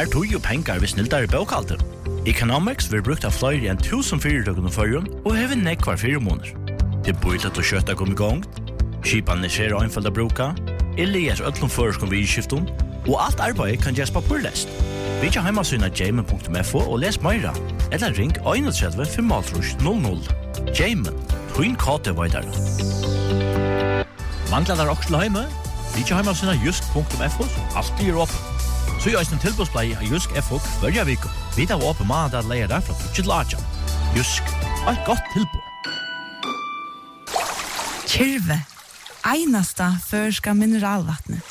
Spær tog og pengar ved snildare bókaldur. Economics vil brukt av flere enn 1000 fyrirtøkken og førjun og hever nekvar 4 måneder. Det bøyt at å kjøtta kom i gang, skipan er skjer og einfald å bruka, elias öllum føreskom vi i skiftun, og alt arbeid kan gjøres papurlest. Vi kja heimasyna jamen.fo og les meira, eller ring 31 500. Jamen, twin kate veidar. Manglar der også heime? Vi kja heimasyna jusk.fo, alt er opp. Så gjør en tilbudsblei av Jusk FO hver vik. Vi tar åpen mandag leier derfra til Laja. Jusk, et godt tilbud. Kyrve, einasta førska mineralvattnet.